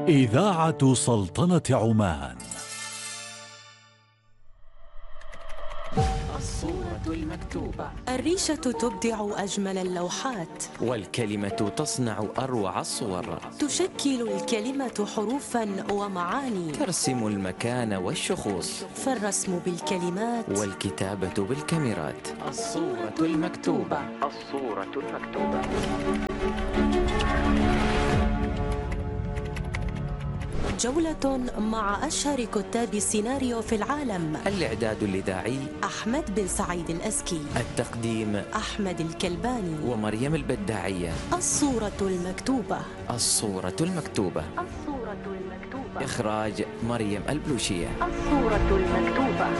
إذاعة سلطنة عمان. الصورة المكتوبة. الريشة تبدع أجمل اللوحات، والكلمة تصنع أروع الصور. تشكل الكلمة حروفا ومعاني، ترسم المكان والشخوص، فالرسم بالكلمات والكتابة بالكاميرات. الصورة المكتوبة. الصورة المكتوبة. جولة مع أشهر كتاب السيناريو في العالم. الإعداد الإذاعي أحمد بن سعيد الأزكي، التقديم أحمد الكلباني ومريم البداعية. الصورة المكتوبة. الصورة المكتوبة. الصورة المكتوبة. إخراج مريم البلوشية. الصورة المكتوبة.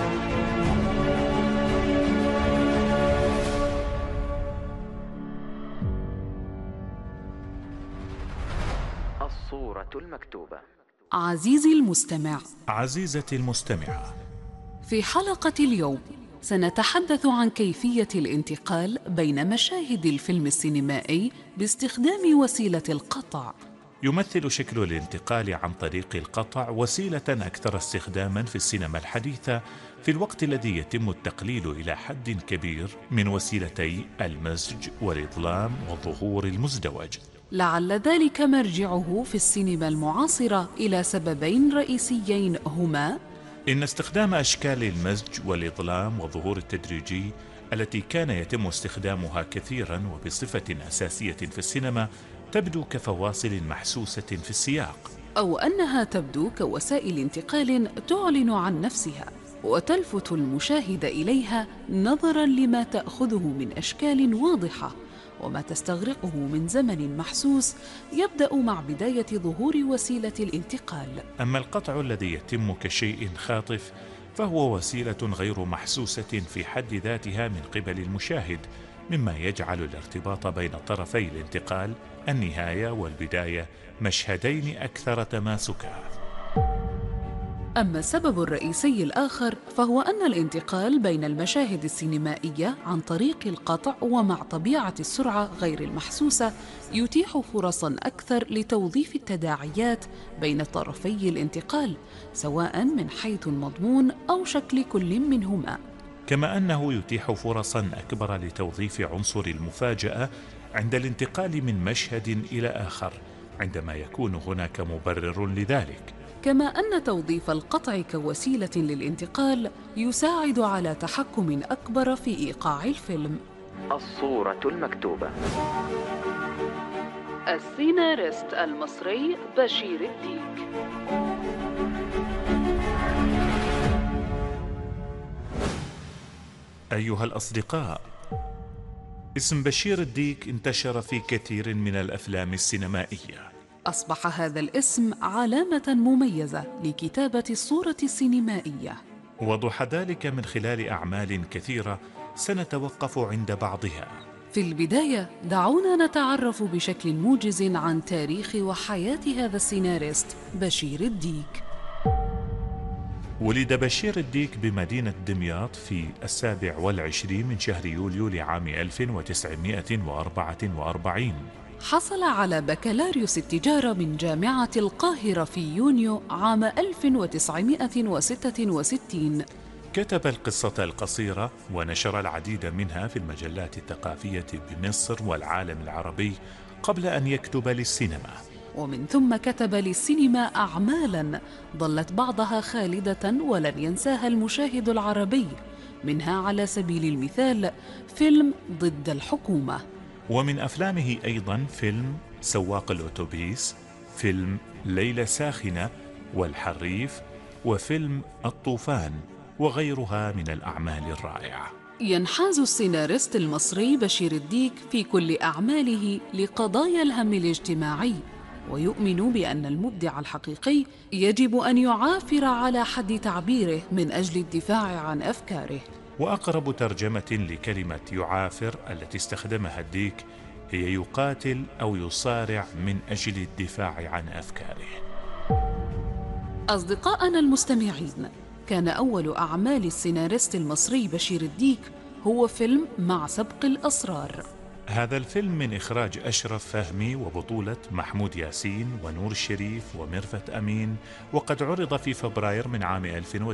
الصورة المكتوبة. عزيزي المستمع، عزيزتي المستمعة، في حلقة اليوم سنتحدث عن كيفية الانتقال بين مشاهد الفيلم السينمائي باستخدام وسيلة القطع. يمثل شكل الانتقال عن طريق القطع وسيلة أكثر استخداما في السينما الحديثة، في الوقت الذي يتم التقليل إلى حد كبير من وسيلتي المزج والإظلام والظهور المزدوج. لعل ذلك مرجعه في السينما المعاصرة إلى سببين رئيسيين، هما إن استخدام أشكال المزج والإظلام والظهور التدريجي التي كان يتم استخدامها كثيرا وبصفة أساسية في السينما تبدو كفواصل محسوسة في السياق، أو أنها تبدو كوسائل انتقال تعلن عن نفسها وتلفت المشاهد إليها نظرا لما تأخذه من أشكال واضحة وما تستغرقه من زمن محسوس يبدأ مع بداية ظهور وسيلة الانتقال. أما القطع الذي يتم كشيء خاطف فهو وسيلة غير محسوسة في حد ذاتها من قبل المشاهد، مما يجعل الارتباط بين طرفي الانتقال النهاية والبداية مشهدين أكثر تماسكا. أما السبب الرئيسي الآخر فهو أن الانتقال بين المشاهد السينمائية عن طريق القطع ومع طبيعة السرعة غير المحسوسة يتيح فرصاً أكثر لتوظيف التداعيات بين طرفي الانتقال، سواء من حيث المضمون أو شكل كل منهما، كما أنه يتيح فرصاً أكبر لتوظيف عنصر المفاجأة عند الانتقال من مشهد إلى آخر عندما يكون هناك مبرر لذلك. كما أن توظيف القطع كوسيلة للانتقال يساعد على تحكم أكبر في إيقاع الفيلم. الصورة المكتوبة. السيناريست المصري بشير الديك. أيها الأصدقاء، اسم بشير الديك انتشر في كثير من الأفلام السينمائية. أصبح هذا الاسم علامة مميزة لكتابة الصورة السينمائية. وضح ذلك من خلال أعمال كثيرة سنتوقف عند بعضها. في البداية دعونا نتعرف بشكل موجز عن تاريخ وحياة هذا السيناريست بشير الديك. ولد بشير الديك بمدينة دمياط في 27 من شهر يوليو لعام 1944. حصل على بكالوريوس التجارة من جامعة القاهرة في يونيو عام 1966. كتب القصة القصيرة ونشر العديد منها في المجلات الثقافية بمصر والعالم العربي قبل أن يكتب للسينما، ومن ثم كتب للسينما أعمالاً ظلت بعضها خالدة ولن ينساها المشاهد العربي، منها على سبيل المثال فيلم ضد الحكومة. ومن أفلامه أيضا فيلم سواق الأوتوبيس، فيلم ليلة ساخنة والحريف، وفيلم الطوفان، وغيرها من الأعمال الرائعة. ينحاز السيناريست المصري بشير الديك في كل أعماله لقضايا الهم الاجتماعي، ويؤمن بأن المبدع الحقيقي يجب أن يعافر على حد تعبيره من أجل الدفاع عن أفكاره. وأقرب ترجمة لكلمة يعافر التي استخدمها الديك هي يقاتل أو يصارع من أجل الدفاع عن أفكاره. أصدقائنا المستمعين، كان أول أعمال السيناريست المصري بشير الديك هو فيلم مع سبق الأسرار. هذا الفيلم من إخراج أشرف فهمي وبطولة محمود ياسين ونور الشريف وميرفت أمين، وقد عرض في فبراير من عام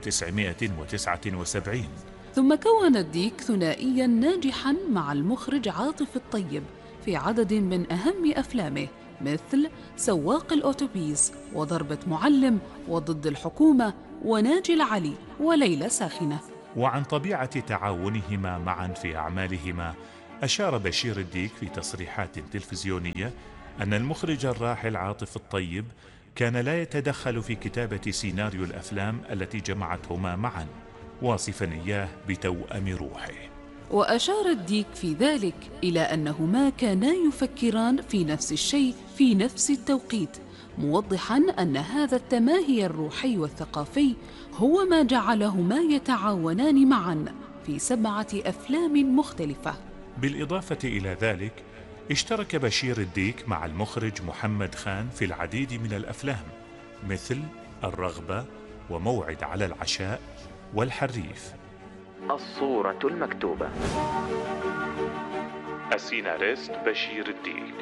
1979. ثم كون الديك ثنائياً ناجحاً مع المخرج عاطف الطيب في عدد من أهم أفلامه مثل سواق الأوتوبيس وضربة معلم وضد الحكومة وناجي العلي وليلة ساخنة. وعن طبيعة تعاونهما معا في أعمالهما أشار بشير الديك في تصريحات تلفزيونية أن المخرج الراحل عاطف الطيب كان لا يتدخل في كتابة سيناريو الأفلام التي جمعتهما معا، واصفا إياه بتوأم روحه. وأشار الديك في ذلك إلى أنهما كانا يفكران في نفس الشيء في نفس التوقيت، موضحاً أن هذا التماهي الروحي والثقافي هو ما جعلهما يتعاونان معاً في 7 أفلام مختلفة. بالإضافة إلى ذلك اشترك بشير الديك مع المخرج محمد خان في العديد من الأفلام مثل الرغبة وموعد على العشاء والحريف. الصورة المكتوبة. السيناريست بشير الديك.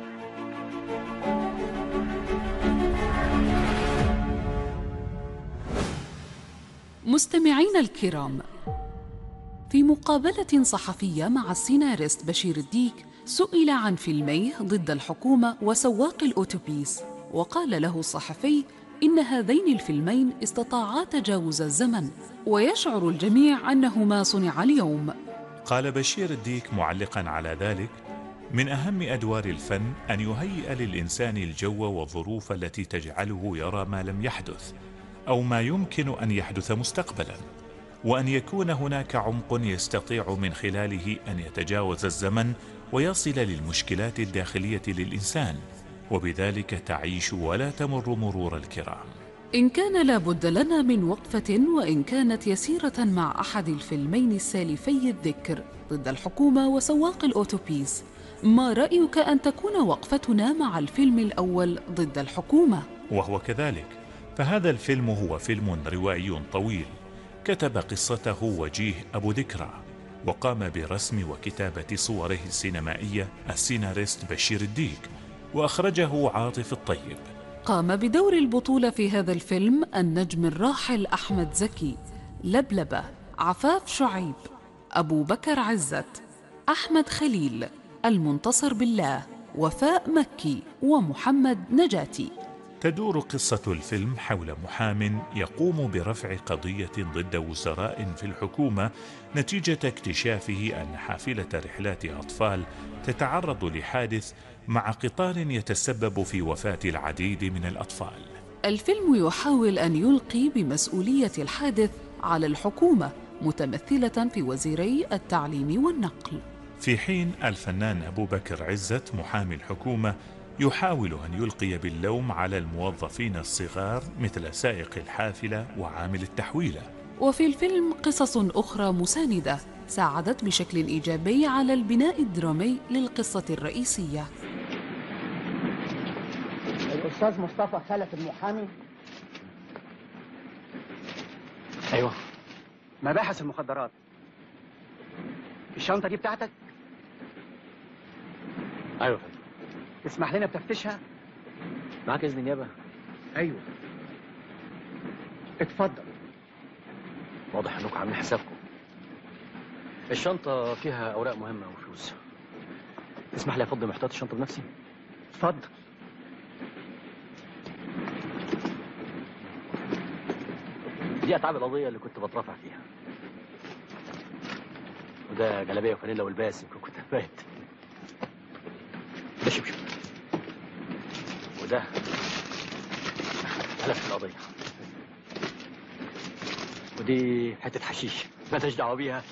مستمعين الكرام، في مقابلة صحفية مع السيناريست بشير الديك سئل عن فيلميه ضد الحكومة وسواق الأوتوبيس، وقال له الصحفي إن هذين الفيلمين استطاعا تجاوز الزمن ويشعر الجميع أنهما صنعا اليوم. قال بشير الديك معلقا على ذلك: من أهم أدوار الفن أن يهيئ للإنسان الجو والظروف التي تجعله يرى ما لم يحدث أو ما يمكن أن يحدث مستقبلا، وأن يكون هناك عمق يستطيع من خلاله أن يتجاوز الزمن ويصل للمشكلات الداخلية للإنسان، وبذلك تعيش ولا تمر مرور الكرام. إن كان لابد لنا من وقفة وإن كانت يسيرة مع أحد الفيلمين السالفي الذكر ضد الحكومة وسواق الأوتوبيس، ما رأيك أن تكون وقفتنا مع الفيلم الأول ضد الحكومة؟ وهو كذلك، فهذا الفيلم هو فيلم روائي طويل كتب قصته وجيه أبو ذكرى، وقام برسم وكتابة صوره السينمائية السيناريست بشير الديك، وأخرجه عاطف الطيب. قام بدور البطولة في هذا الفيلم النجم الراحل أحمد زكي، لبلبة، عفاف شعيب، أبو بكر عزت، أحمد خليل، المنتصر بالله، وفاء مكي، ومحمد نجاتي. تدور قصة الفيلم حول محام يقوم برفع قضية ضد وزراء في الحكومة نتيجة اكتشافه أن حافلة رحلات أطفال تتعرض لحادث مع قطار يتسبب في وفاة العديد من الأطفال. الفيلم يحاول أن يلقي بمسؤولية الحادث على الحكومة متمثلة في وزيري التعليم والنقل، في حين الفنان أبو بكر عزت محامي الحكومة يحاول أن يلقي باللوم على الموظفين الصغار مثل سائق الحافلة وعامل التحويلة. وفي الفيلم قصص أخرى مساندة ساعدت بشكل إيجابي على البناء الدرامي للقصة الرئيسية. الأستاذ مصطفى خلف المحامي. أيوة. مباحث المخدرات. الشنطة دي بتاعتك؟ أيوة فندم. تسمح لنا بتفتشها؟ معاك إذن نيابة؟ أيوة. اتفضل. واضح إنكم عاملين حسابكم. الشنطة فيها أوراق مهمة وفلوس. تسمح لي أفضي محتوى الشنطة بنفسي؟ اتفضل. دي أتعاب القضية اللي كنت بترافع فيها. وده جلابية وفانيلا والباس يمكن كنت بايت. ده شبشب. وده ملف القضية. ودي حتة حشيش مالهاش دعوة بيها.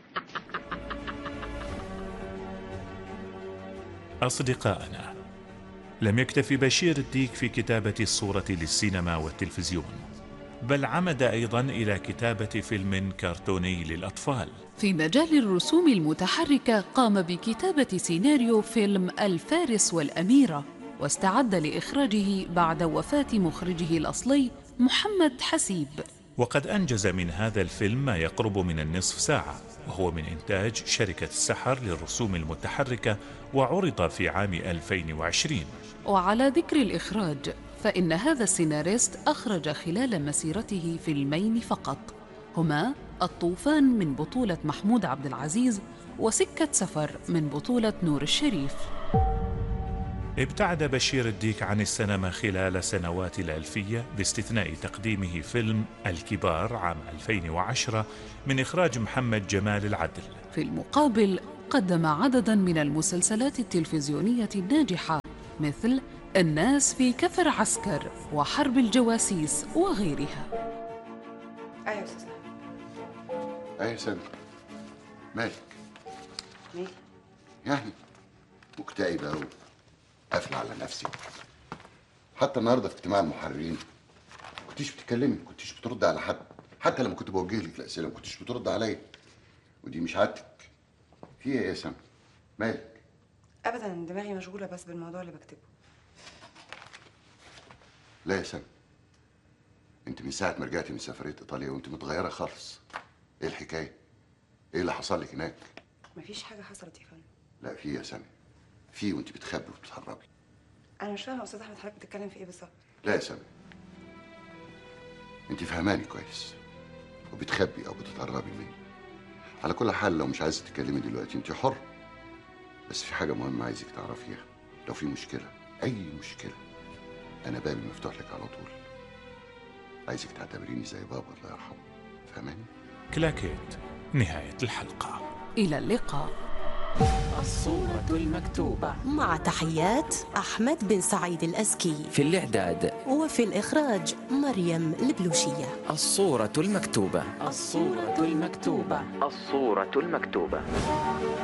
أصدقائنا، لم يكتف بشير الديك في كتابة الصورة للسينما والتلفزيون، بل عمد أيضا إلى كتابة فيلم كرتوني للأطفال. في مجال الرسوم المتحركة قام بكتابة سيناريو فيلم الفارس والأميرة، واستعد لإخراجه بعد وفاة مخرجه الأصلي محمد حسيب. وقد أنجز من هذا الفيلم ما يقرب من النصف ساعة، وهو من إنتاج شركة السحر للرسوم المتحركة، وعرض في عام 2020. وعلى ذكر الإخراج، فإن هذا السيناريست أخرج خلال مسيرته فيلمين فقط، هما الطوفان من بطولة محمود عبد العزيز، وسكة سفر من بطولة نور الشريف. ابتعد بشير الديك عن السينما خلال سنوات الألفية، باستثناء تقديمه فيلم الكبار عام 2010 من إخراج محمد جمال العدل. في المقابل قدم عدداً من المسلسلات التلفزيونية الناجحة، مثل الناس في كفر عسكر وحرب الجواسيس وغيرها. ايوه يا استاذ. ايه سامي، مالك؟ مالي؟ يعني مكتئبة وقافلة على نفسي. حتى النهارده في اجتماع المحررين كنتيش بتتكلمي، كنتيش بترد على حد، حتى لما كنت بوجه لك الأسئلة ما كنتيش بترد عليا، ودي مش عادتك. في ايه يا سامي؟ مالك؟ ابدا، دماغي مشغوله بس بالموضوع اللي بكتبه. لا يا سامي، انت من ساعة ما رجعتي من سفرية ايطاليا وانت متغيرة خالص. ايه الحكاية؟ ايه اللي حصل لك هناك؟ مفيش حاجه حصلت يا فندم. لا في يا سامي، في، وانت بتخبي وبتهربي. انا مش فاهمه يا استاذ احمد، حضرتك بتتكلم في ايه بالظبط؟ لا يا سامي، انت فهماني كويس، وبتخبي او بتتهربي مني. على كل حال لو مش عايزه تتكلمي دلوقتي انت حر، بس في حاجه مهمه عايزك تعرفيها. لو في مشكله، اي مشكله، انا بابي مفتوح لك على طول. عايزك تعتبريني زي بابا الله يرحمه، فهماني؟ كلاكيت، نهاية الحلقة. إلى اللقاء. الصورة المكتوبة. مع تحيات أحمد بن سعيد الأزكي. في الإعداد وفي الإخراج مريم البلوشية. الصورة المكتوبة. الصورة المكتوبة. الصورة المكتوبة.